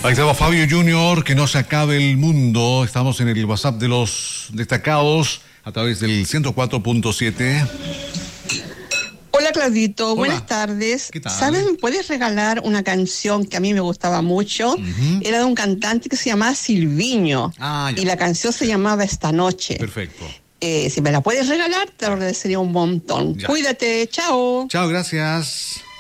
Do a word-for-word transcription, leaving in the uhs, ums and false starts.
Ahí estaba Fabio Junior, que no se acabe el mundo. Estamos en el WhatsApp de los destacados a través del ciento cuatro punto siete. Hola Claudito, Hola. Buenas tardes. ¿Qué tal? ¿Sabes? ¿Me puedes regalar una canción que a mí me gustaba mucho? Uh-huh. Era de un cantante que se llamaba Silviño. Ah, ya. Y la canción se llamaba Esta Noche. Perfecto. Eh, si me la puedes regalar, te lo agradecería un montón. Ya. Cuídate, chao. Chao, gracias.